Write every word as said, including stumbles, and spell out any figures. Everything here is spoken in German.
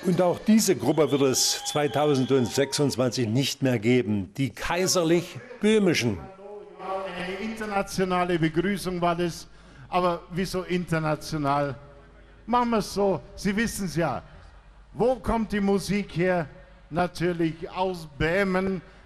Und auch diese Gruppe wird es zweitausendsechsundzwanzig nicht mehr geben. Die Kaiserlich-Böhmischen. Eine internationale Begrüßung war das, aber wieso international? Machen wir es so, Sie wissen es ja. Wo kommt die Musik her? Natürlich aus Böhmen.